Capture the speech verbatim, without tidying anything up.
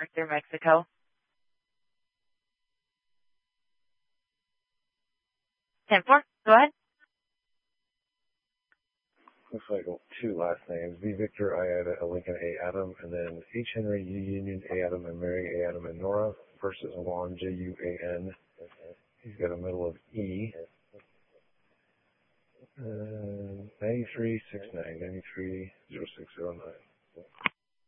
Victor, Mexico. ten four, go ahead. Looks like two last names. V Victor, I Ada, Lincoln, A Adam, and then H Henry, U Union, A Adam, and Mary, A Adam, and Nora. First is Juan, J U A N. He's got a middle of E. Uh, ninety-three sixty-nine, ninety-three oh six oh nine.